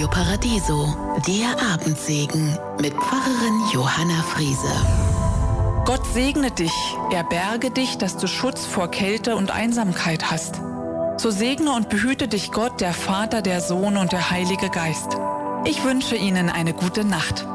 Radio Paradiso, der Abendsegen mit Pfarrerin Johanna Friese. Gott segne dich, er berge dich, dass du Schutz vor Kälte und Einsamkeit hast. So segne und behüte dich Gott, der Vater, der Sohn und der Heilige Geist. Ich wünsche Ihnen eine gute Nacht.